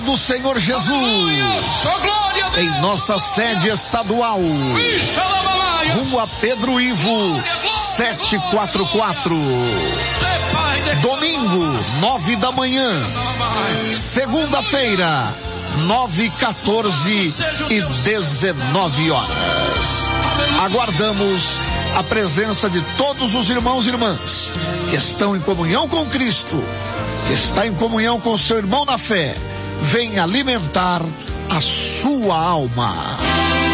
do Senhor Jesus. Em nossa sede estadual, Rua Pedro Ivo, 744. Domingo, 9 da manhã. Segunda-feira, 9, 14 e 19 horas. Aguardamos a presença de todos os irmãos e irmãs que estão em comunhão com Cristo, que está em comunhão com seu irmão na fé. Venha alimentar a sua alma.